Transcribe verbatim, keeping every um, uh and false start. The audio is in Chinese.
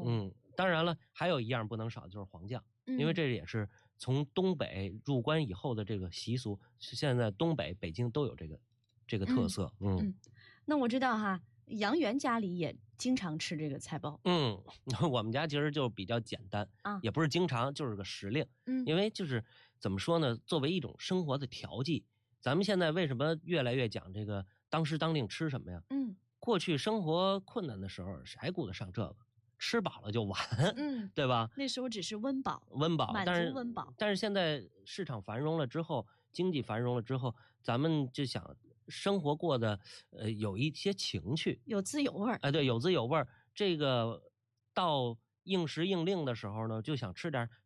嗯，当然了，还有一样不能少的就是黄酱，因为这也是从东北入关以后的这个习俗，现在东北、北京都有这个这个特色。嗯， 嗯，那我知道哈，杨元家里也经常吃这个菜包。 嗯，我们家其实就比较简单啊，也不是经常，就是个时令。嗯，因为就是怎么说呢，作为一种生活的调剂，咱们现在为什么越来越讲这个当时当令吃什么呀？嗯，过去生活困难的时候，谁还顾得上这个？吃饱了就完，嗯，对吧？ 那时候只是温饱， 温饱， 满足温饱。 但是现在市场繁荣了之后，经济繁荣了之后，咱们就想生活过得呃有一些情趣， 有滋有味儿。 哎，对，有滋有味儿。这个到应时应令的时候呢，就想吃点